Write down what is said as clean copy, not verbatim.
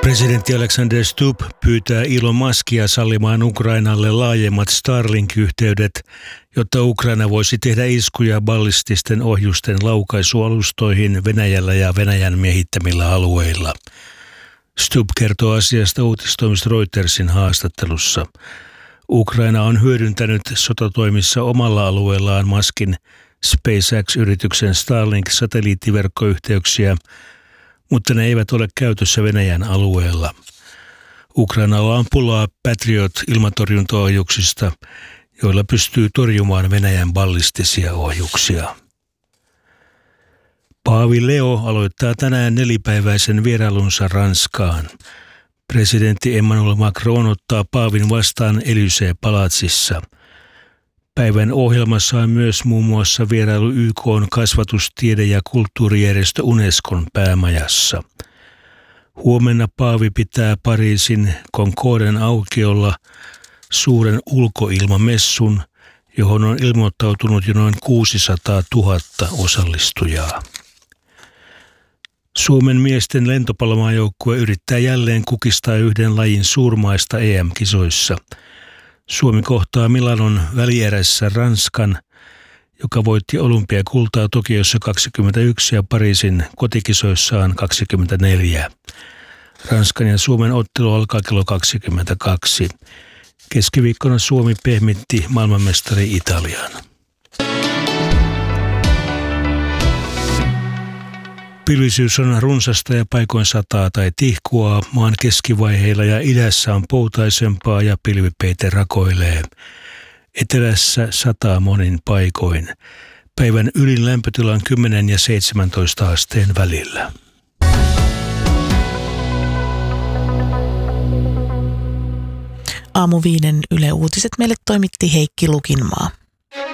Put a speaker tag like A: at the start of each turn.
A: Presidentti Alexander Stubb pyytää Elon Muskia sallimaan Ukrainalle laajemmat Starlink-yhteydet, jotta Ukraina voisi tehdä iskuja ballististen ohjusten laukaisualustoihin Venäjällä ja Venäjän miehittämillä alueilla. Stubb kertoo asiasta uutistoimisto Reutersin haastattelussa. Ukraina on hyödyntänyt sotatoimissa omalla alueellaan Muskin SpaceX-yrityksen Starlink-satelliittiverkkoyhteyksiä, mutta ne eivät ole käytössä Venäjän alueella. Ukrainalla on pulaa Patriot-ilmatorjuntaohjuksista, joilla pystyy torjumaan Venäjän ballistisia ohjuksia. Paavi Leo aloittaa tänään 4-päiväisen vierailunsa Ranskaan. Presidentti Emmanuel Macron ottaa paavin vastaan Élysée-palatsissa. Päivän ohjelmassa on myös muun muassa vierailu YK:n kasvatus-, tiede- ja kulttuurijärjestö Unescon päämajassa. Huomenna paavi pitää Pariisin Concorden aukiolla suuren ulkoilmamessun, johon on ilmoittautunut jo noin 600 000 osallistujaa. Suomen miesten lentopallomaajoukkue yrittää jälleen kukistaa yhden lajin suurmaista EM-kisoissa. Suomi kohtaa Milanon välierässä Ranskan, joka voitti olympiakultaa Tokiossa 21 ja Pariisin kotikisoissaan 24. Ranskan ja Suomen ottelu alkaa kello 22. Keskiviikkona Suomi pehmitti maailmanmestari Italian. Pilvisyys on runsasta ja paikoin sataa tai tihkuaa. Maan keskivaiheilla ja idässä on poutaisempaa ja pilvipeite rakoilee. Etelässä sataa monin paikoin. Päivän ylin lämpötila on 10 ja 17 asteen välillä.
B: Aamu 5 Yle Uutiset meille toimitti Heikki Lukinmaa.